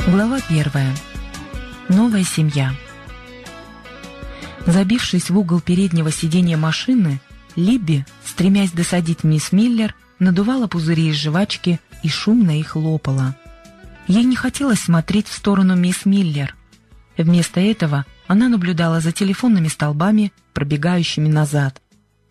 Глава 1. Новая семья. Забившись в угол переднего сиденья машины, Либби, стремясь досадить мисс Миллер, надувала пузыри из жвачки и шумно их лопала. Ей не хотелось смотреть в сторону мисс Миллер. Вместо этого она наблюдала за телефонными столбами, пробегающими назад.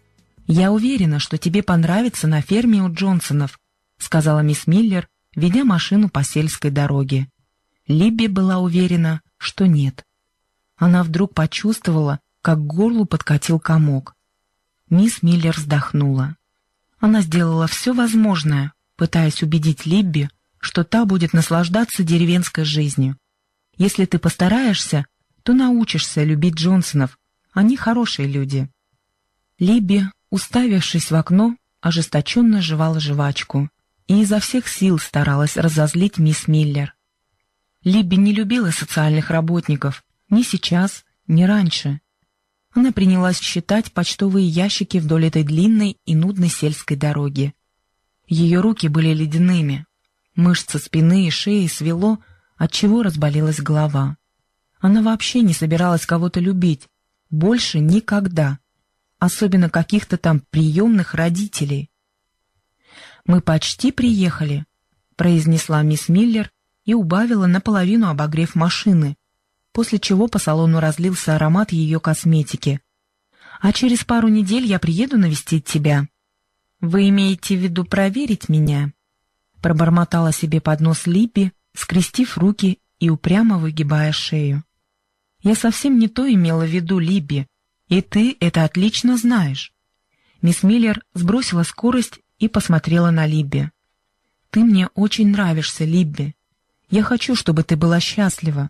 «Я уверена, что тебе понравится на ферме у Джонсонов», — сказала мисс Миллер, ведя машину по сельской дороге. Либби была уверена, что нет. Она вдруг почувствовала, как к горлу подкатил комок. Мисс Миллер вздохнула. Она сделала все возможное, пытаясь убедить Либби, что та будет наслаждаться деревенской жизнью. «Если ты постараешься, то научишься любить Джонсонов. Они хорошие люди». Либби, уставившись в окно, ожесточенно жевала жвачку и изо всех сил старалась разозлить мисс Миллер. Либби не любила социальных работников ни сейчас, ни раньше. Она принялась считать почтовые ящики вдоль этой длинной и нудной сельской дороги. Ее руки были ледяными, мышцы спины и шеи свело, отчего разболелась голова. Она вообще не собиралась кого-то любить, больше никогда, особенно каких-то там приемных родителей. «Мы почти приехали», — произнесла мисс Миллер и убавила наполовину обогрев машины, после чего по салону разлился аромат ее косметики. «А через пару недель я приеду навестить тебя». «Вы имеете в виду проверить меня?» — пробормотала себе под нос Либби, скрестив руки и упрямо выгибая шею. «Я совсем не то имела в виду, Либби, и ты это отлично знаешь». Мисс Миллер сбросила скорость и посмотрела на Либби. «Ты мне очень нравишься, Либби. Я хочу, чтобы ты была счастлива».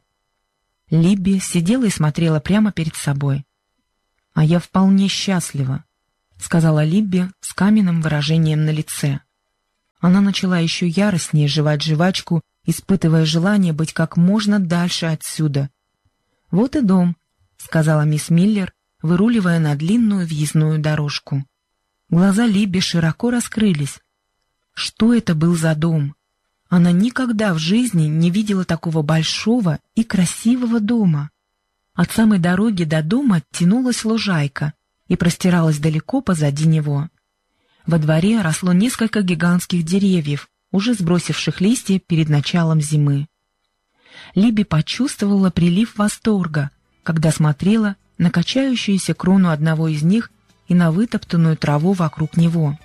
Либби сидела и смотрела прямо перед собой. «А я вполне счастлива», — сказала Либби с каменным выражением на лице. Она начала еще яростнее жевать жвачку, испытывая желание быть как можно дальше отсюда. «Вот и дом», — сказала мисс Миллер, выруливая на длинную въездную дорожку. Глаза Либби широко раскрылись. Что это был за дом? Она никогда в жизни не видела такого большого и красивого дома. От самой дороги до дома тянулась лужайка и простиралась далеко позади него. Во дворе росло несколько гигантских деревьев, уже сбросивших листья перед началом зимы. Либби почувствовала прилив восторга, когда смотрела на качающуюся крону одного из них и на вытоптанную траву вокруг него.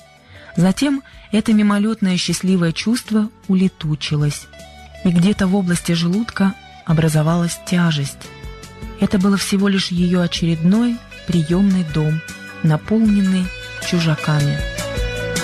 Затем это мимолетное счастливое чувство улетучилось, и где-то в области желудка образовалась тяжесть. Это было всего лишь ее очередной приемный дом, наполненный чужаками.